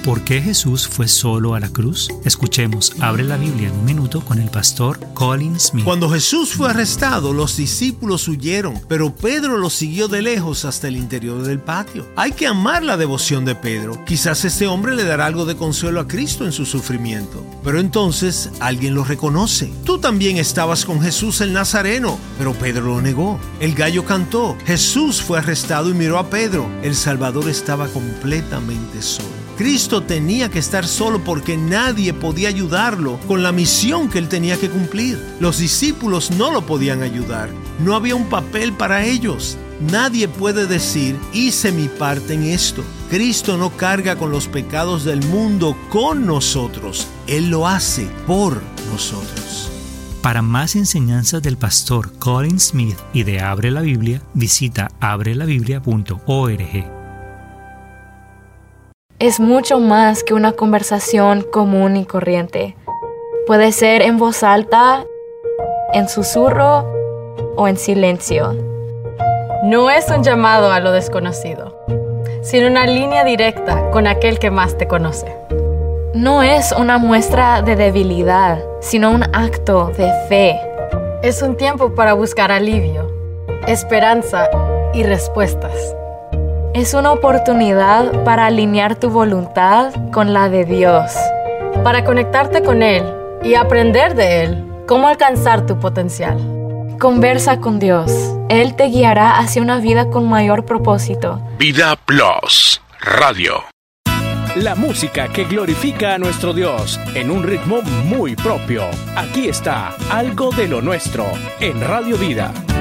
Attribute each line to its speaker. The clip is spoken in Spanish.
Speaker 1: ¿Por qué Jesús fue solo a la cruz? Escuchemos Abre la Biblia en un minuto con el pastor Colin Smith.
Speaker 2: Cuando Jesús fue arrestado, los discípulos huyeron, pero Pedro lo siguió de lejos hasta el interior del patio. Hay que amar la devoción de Pedro. Quizás este hombre le dará algo de consuelo a Cristo en su sufrimiento. Pero entonces alguien lo reconoce. Tú también estabas con Jesús el Nazareno, pero Pedro lo negó. El gallo cantó. Jesús fue arrestado y miró a Pedro. El Salvador estaba completamente solo. Cristo tenía que estar solo porque nadie podía ayudarlo con la misión que él tenía que cumplir. Los discípulos no lo podían ayudar. No había un papel para ellos. Nadie puede decir, hice mi parte en esto. Cristo no carga con los pecados del mundo con nosotros. Él lo hace por nosotros.
Speaker 1: Para más enseñanzas del pastor Colin Smith y de Abre la Biblia, visita abrelabiblia.org.
Speaker 3: Es mucho más que una conversación común y corriente. Puede ser en voz alta, en susurro o en silencio.
Speaker 4: No es un llamado a lo desconocido, sino una línea directa con aquel que más te conoce.
Speaker 3: No es una muestra de debilidad, sino un acto de fe.
Speaker 4: Es un tiempo para buscar alivio, esperanza y respuestas.
Speaker 3: Es una oportunidad para alinear tu voluntad con la de Dios.
Speaker 4: Para conectarte con Él y aprender de Él cómo alcanzar tu potencial.
Speaker 3: Conversa con Dios. Él te guiará hacia una vida con mayor propósito.
Speaker 5: Vida Plus Radio.
Speaker 6: La música que glorifica a nuestro Dios en un ritmo muy propio. Aquí está Algo de lo Nuestro en Radio Vida.